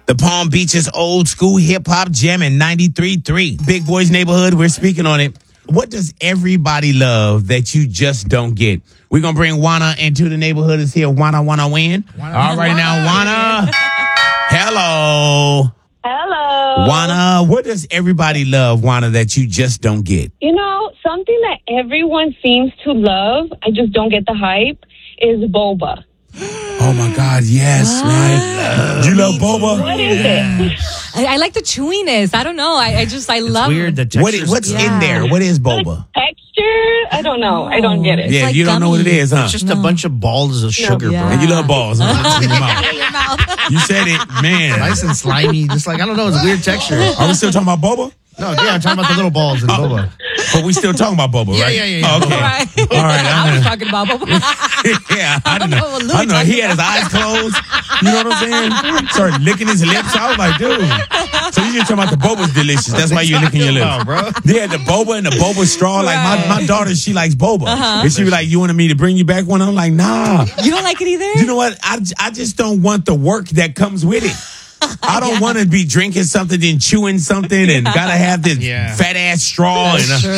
The Palm Beaches old school hip hop jam in 93.3. Big Boys Neighborhood, we're speaking on it. What does everybody love that you just don't get? We're going to bring Juana into the neighborhood. It's here. Juana win. All right, now, Juana. Hello. Hello. Juana, what does everybody love, Juana, that you just don't get? You know, something that everyone seems to love, I just don't get the hype, is boba. Oh, my God, yes, man. You love boba? What is it? I like the chewiness. I don't know. I love weird. The texture. What's in there? What is boba? Texture? I don't know. I don't get it. Yeah, like you don't know what it gummy. is, huh? It's just a bunch of balls of sugar, Yeah. bro. And you love balls, huh? In your mouth. your mouth. You said it, man. Nice and slimy. Just like, I don't know. It's a weird texture. Are we still talking about boba? No, yeah, I'm talking about the little balls in boba. But we still talking about boba, right? Yeah. Oh, okay. Right. All right. I was talking about boba. Yeah, I don't know know. what Louis I know. He talking had his eyes closed. You know what I'm saying? Started licking his lips. I was like, dude. So you just talking about the boba's delicious. That's why you're licking your lips. Bro. Yeah, the boba and the boba straw. Like my daughter, she likes boba. And she was like, you wanted me to bring you back one? I'm like, nah. You don't like it either? You know what? I just don't want the work that comes with it. I don't want to be drinking something, then chewing something, and gotta have this fat ass straw.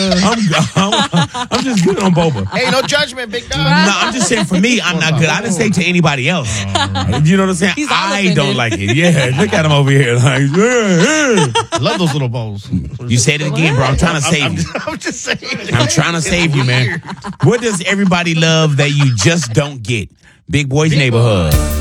I'm just good on boba. Hey, no judgment, big dog. No, I'm just saying for me, I'm not good. I didn't say to anybody else. You know what I'm saying? He's all I offended. don't like it. Yeah, look at him over here. Like, I love those little balls. you said it again, bro. I'm trying to save you. I'm just saying. I'm trying to save you, man. What does everybody love that you just don't get? Big Boys Neighborhood.